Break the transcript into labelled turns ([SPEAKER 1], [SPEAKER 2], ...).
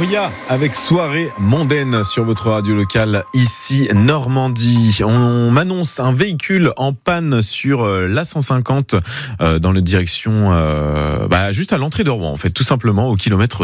[SPEAKER 1] Gloria avec Soirée mondaine sur votre radio locale ici Normandie. On m'annonce un véhicule en panne sur la 150 dans la direction juste à l'entrée de Rouen en fait, tout simplement au kilomètre